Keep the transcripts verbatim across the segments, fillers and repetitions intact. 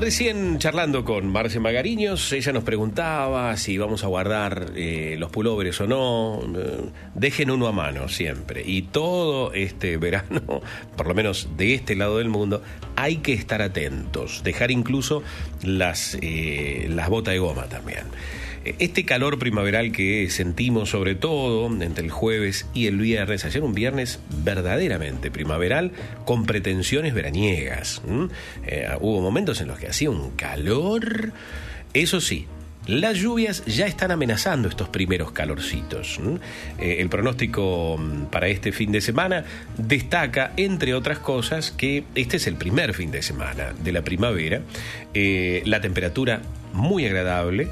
Recién charlando con Marce Magariños, ella nos preguntaba si vamos a guardar eh, los pulóveres o no. Eh, dejen uno a mano siempre. Y todo este verano, por lo menos de este lado del mundo, hay que estar atentos. Dejar incluso las, eh, las botas de goma también. Este calor primaveral que sentimos sobre todo entre el jueves y el viernes, ayer un viernes verdaderamente primaveral con pretensiones veraniegas. ¿Mm? Eh, hubo momentos en los que hacía un calor. Eso sí, las lluvias ya están amenazando estos primeros calorcitos. ¿Mm? Eh, el pronóstico para este fin de semana destaca, entre otras cosas, que este es el primer fin de semana de la primavera. Eh, la temperatura muy agradable.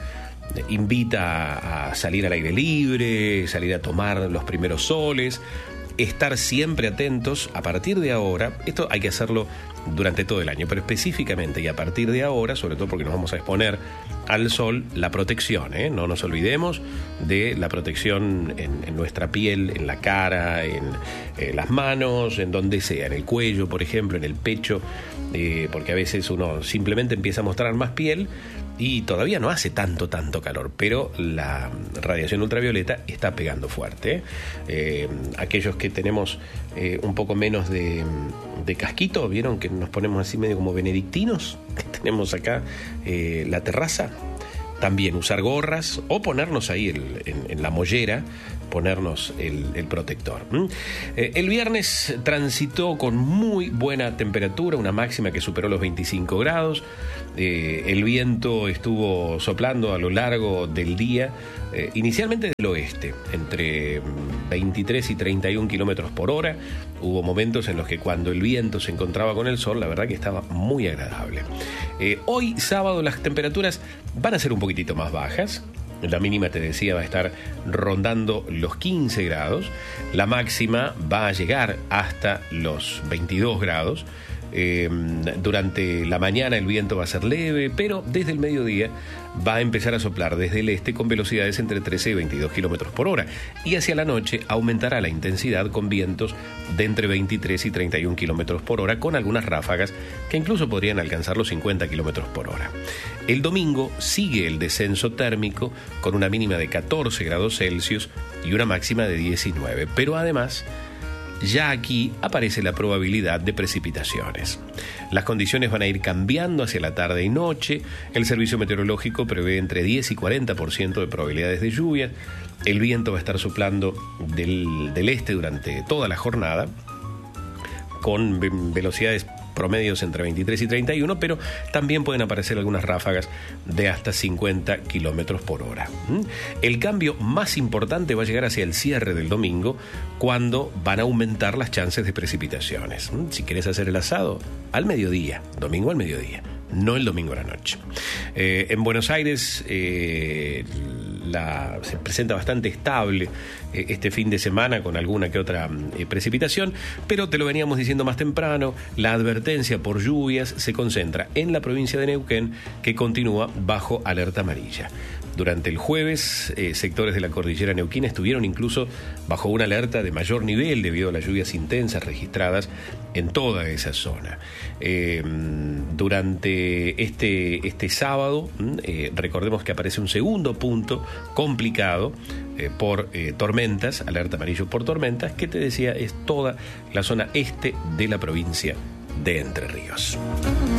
Invita a salir al aire libre, salir a tomar los primeros soles, estar siempre atentos a partir de ahora. Esto hay que hacerlo durante todo el año, pero específicamente y a partir de ahora, sobre todo porque nos vamos a exponer al sol, la protección, ¿eh? No nos olvidemos de la protección en, en nuestra piel, en la cara, en eh, las manos, en donde sea, en el cuello, por ejemplo, en el pecho, eh, porque a veces uno simplemente empieza a mostrar más piel y todavía no hace tanto, tanto calor, pero la radiación ultravioleta está pegando fuerte. ¿eh? Eh, aquellos que tenemos eh, un poco menos de, de casquito, ¿vieron que nos ponemos así medio como benedictinos? Que tenemos acá eh, la terraza. También usar gorras o ponernos ahí el, en, en la mollera, ponernos el, el protector. ¿Mm? Eh, el viernes transitó con muy buena temperatura, una máxima que superó los veinticinco grados. Eh, el viento estuvo soplando a lo largo del día, eh, inicialmente del oeste, entre veintitrés y treinta y un kilómetros por hora. Hubo momentos en los que cuando el viento se encontraba con el sol, la verdad que estaba muy agradable. Eh, hoy, sábado, las temperaturas van a ser un poquitito más bajas. La mínima, te decía, va a estar rondando los quince grados. La máxima va a llegar hasta los veintidós grados. Eh, durante la mañana el viento va a ser leve, pero desde el mediodía va a empezar a soplar desde el este con velocidades entre trece y veintidós kilómetros por hora, y hacia la noche aumentará la intensidad con vientos de entre veintitrés y treinta y un kilómetros por hora, con algunas ráfagas que incluso podrían alcanzar los cincuenta kilómetros por hora. El domingo sigue el descenso térmico con una mínima de catorce grados Celsius y una máxima de diecinueve, pero además ya aquí aparece la probabilidad de precipitaciones. Las condiciones van a ir cambiando hacia la tarde y noche. El servicio meteorológico prevé entre diez y cuarenta por ciento de probabilidades de lluvia. El viento va a estar soplando del, del este durante toda la jornada, con velocidades promedios entre veintitrés y treinta y uno, pero también pueden aparecer algunas ráfagas de hasta cincuenta kilómetros por hora. El cambio más importante va a llegar hacia el cierre del domingo, cuando van a aumentar las chances de precipitaciones. Si querés hacer el asado, al mediodía, domingo al mediodía, no el domingo a la noche. Eh, en Buenos Aires eh, la, se presenta bastante estable eh, este fin de semana, con alguna que otra eh, precipitación, pero te lo veníamos diciendo más temprano, la advertencia por lluvias se concentra en la provincia de Neuquén, que continúa bajo alerta amarilla. Durante el jueves, eh, sectores de la cordillera neuquina estuvieron incluso bajo una alerta de mayor nivel debido a las lluvias intensas registradas en toda esa zona. Eh, durante este, este sábado, eh, recordemos que aparece un segundo punto complicado eh, por eh, tormentas, alerta amarillo por tormentas, que te decía es toda la zona este de la provincia de Entre Ríos.